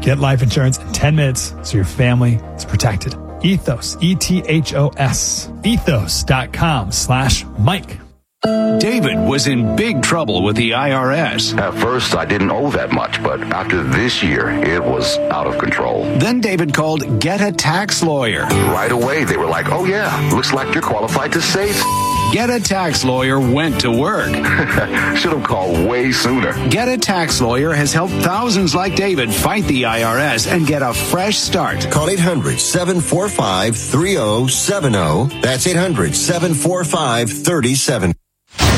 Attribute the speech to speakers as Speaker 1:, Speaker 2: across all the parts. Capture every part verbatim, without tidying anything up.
Speaker 1: Get life insurance in ten minutes so your family is protected. Ethos, E T H O S, ethos.com slash Mike.
Speaker 2: David was in big trouble with the I R S.
Speaker 3: At first, I didn't owe that much, but after this year, it was out of control.
Speaker 2: Then David called Get a Tax Lawyer.
Speaker 3: Right away, they were like, oh yeah, looks like you're qualified to save.
Speaker 2: Get a Tax Lawyer went to work.
Speaker 3: Should have called way sooner.
Speaker 2: Get a Tax Lawyer has helped thousands like David fight the I R S and get a fresh start.
Speaker 4: Call eight hundred, seven four five, three oh seven oh. That's eight hundred, seven four five, three oh seven oh.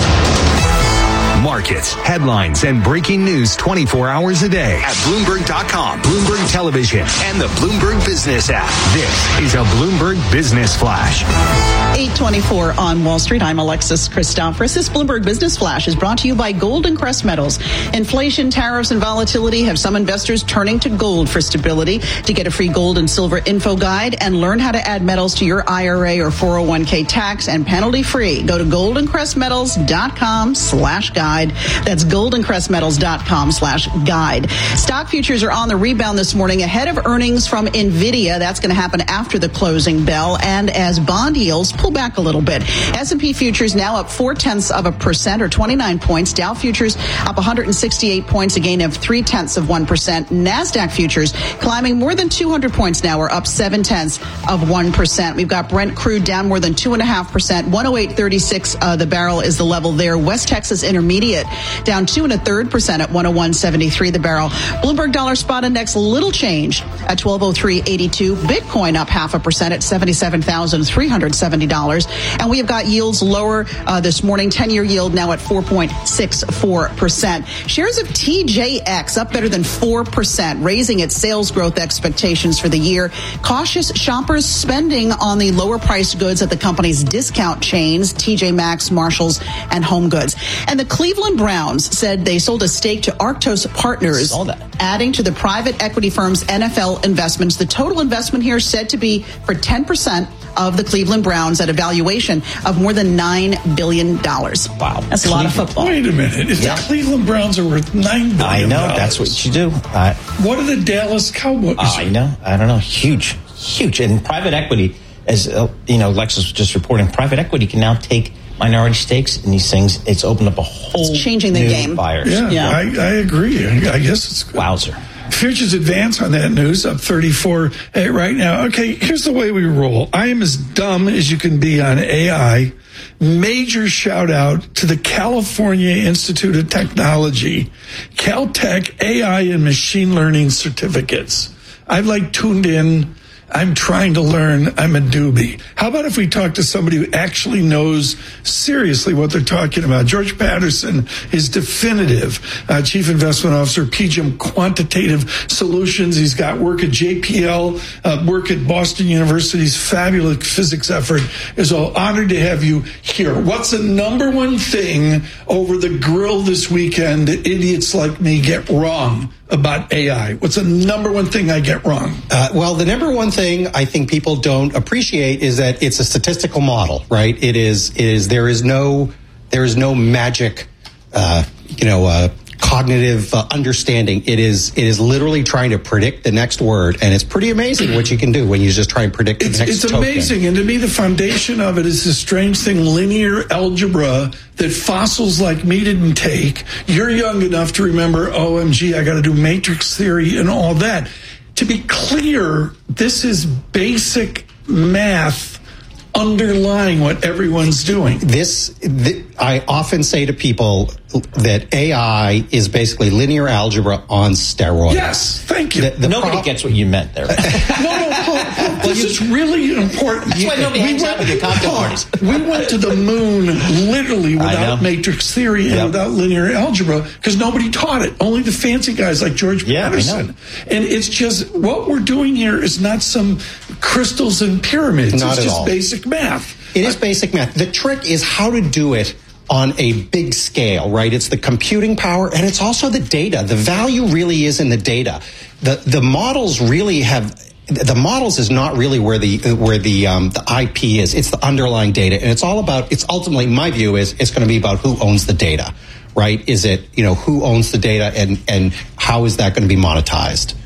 Speaker 5: Markets, headlines, and breaking news twenty-four hours a day at Bloomberg dot com, Bloomberg Television, and the Bloomberg Business app. This is a Bloomberg Business Flash.
Speaker 6: eight twenty-four on Wall Street. I'm Alexis Christoforous. This Bloomberg Business Flash is brought to you by Golden Crest Metals. Inflation, tariffs, and volatility have some investors turning to gold for stability. To get a free gold and silver info guide and learn how to add metals to your I R A or four oh one k tax and penalty free, go to golden crest metals dot com slash guide. That's golden crest metals dot com slash guide. Stock futures are on the rebound this morning ahead of earnings from NVIDIA. That's going to happen after the closing bell. And as bond yields pull back a little bit. S and P futures now up four tenths of a percent or twenty-nine points. Dow futures up one hundred sixty-eight points, a gain of three tenths of one percent. NASDAQ futures climbing more than two hundred points now, or up seven tenths of one percent. We've got Brent crude down more than two and a half percent. one oh eight thirty-six uh, the barrel is the level there. West Texas Intermediate down two and a third percent at one oh one seventy-three the barrel. Bloomberg Dollar Spot Index little change at twelve oh three eighty-two. Bitcoin up half a percent at seventy-seven thousand three hundred seventy dollars. And we have got yields lower uh, this morning. ten-year yield now at four point six four percent. Shares of T J X up better than four percent, raising its sales growth expectations for the year. Cautious shoppers spending on the lower priced goods at the company's discount chains, T J Maxx, Marshalls, and Home Goods. And the Cleveland Browns said they sold a stake to Arctos Partners, adding to the private equity firm's N F L investments. The total investment here is said to be for ten percent of the Cleveland Browns at a valuation of more than nine billion dollars.
Speaker 7: Wow.
Speaker 6: That's a lot of football.
Speaker 7: Wait a minute. If yeah. the Cleveland Browns are worth nine billion dollars.
Speaker 8: I know. That's what you do. Uh,
Speaker 7: what are the Dallas Cowboys?
Speaker 8: Uh, I know. I don't know. Huge. Huge. And private equity, as uh, you know, Lex was just reporting, private equity can now take minority stakes in these things. It's opened up a whole
Speaker 6: it's changing the
Speaker 8: new
Speaker 6: game.
Speaker 8: Buyers.
Speaker 7: Yeah, yeah. I, I agree. I guess it's good.
Speaker 8: Wowzer.
Speaker 7: Futures advance on that news, up thirty-four right now. Okay, here's the way we roll. I am as dumb as you can be on A I. Major shout out to the California Institute of Technology, Caltech A I and Machine Learning certificates. I've like tuned in. I'm trying to learn. I'm a doobie. How about if we talk to somebody who actually knows seriously what they're talking about? George Patterson is definitive. Uh, Chief Investment Officer, P G I M Quantitative Solutions. He's got work at J P L, uh, work at Boston University's fabulous physics effort. Is all honored to have you here. What's the number one thing over the grill this weekend that idiots like me get wrong about A I? What's the number one thing I get wrong?
Speaker 9: Uh, well, the number one thing I think people don't appreciate is that it's a statistical model, right? It is, it is, there is no, there is no magic, uh, you know, uh, cognitive uh, understanding. It is, it is literally trying to predict the next word. And it's pretty amazing what you can do when you just try and predict
Speaker 7: it's,
Speaker 9: the next
Speaker 7: It's
Speaker 9: token.
Speaker 7: amazing. And to me, the foundation of it is this strange thing, linear algebra, that fossils like me didn't take. You're young enough to remember, O M G, I got to do matrix theory and all that. To be clear, this is basic math underlying what everyone's doing.
Speaker 9: This, th- I often say to people that A I is basically linear algebra on steroids.
Speaker 7: Yes, thank you.
Speaker 8: The, the nobody pro- gets what you meant there.
Speaker 7: no, no, no, this is really important.
Speaker 8: That's why nobody hangs out with your cocktail parties.
Speaker 7: We went to the moon literally without matrix theory and yep. without linear algebra because nobody taught it. Only the fancy guys like George yeah, Patterson. And it's just, what we're doing here is not some crystals and pyramids.
Speaker 9: Not
Speaker 7: it's
Speaker 9: at
Speaker 7: just
Speaker 9: all.
Speaker 7: basic math.
Speaker 9: It is basic math. The trick is how to do it on a big scale, right? It's the computing power and it's also the data. The value really is in the data. The the models really have the models is not really where the where the um, the I P is. It's the underlying data, and it's all about. It's ultimately, my view is it's going to be about who owns the data, right? Is it, you know, who owns the data and and how is that going to be monetized?